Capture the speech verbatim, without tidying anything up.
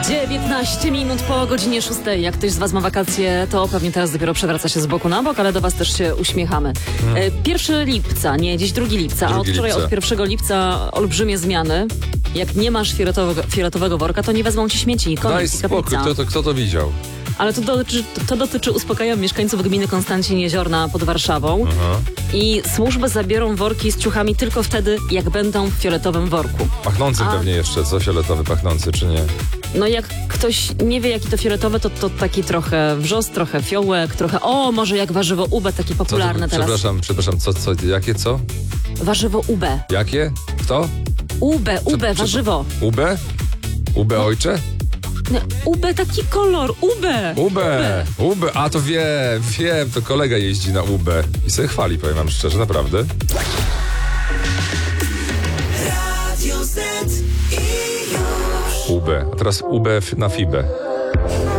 dziewiętnaście minut po godzinie szóstej. Jak ktoś z was ma wakacje, to pewnie teraz dopiero przewraca się z boku na bok, ale do was też się uśmiechamy. Hmm. pierwszego lipca, nie, dziś drugiego lipca, a od wczoraj lipca. Od pierwszego lipca olbrzymie zmiany. Jak nie masz fioletowego, fioletowego worka, to nie wezmą ci śmieci. Koniec. Daj spokój, kto to, kto to widział? Ale to dotyczy, to dotyczy, uspokajam mieszkańców gminy Konstancin Jeziorna pod Warszawą. Aha. I służby zabiorą worki z ciuchami tylko wtedy, jak będą w fioletowym worku. Pachnącym A... pewnie jeszcze, co fioletowy pachnący, czy nie? No jak ktoś nie wie, jaki to fioletowy, to, to taki trochę wrzos, trochę fiołek, trochę, o, może jak warzywo U B, takie popularne co to, teraz. Przepraszam, przepraszam, co, co, jakie co? Warzywo U B. Jakie? Kto? U B, U B, co, warzywo. U B? U B ojcze? No, U B taki kolor, U B. U B, U B, a to wiem, wiem, to kolega jeździ na U B i sobie chwali, powiem wam szczerze, naprawdę. U B, a teraz U B na Fibę.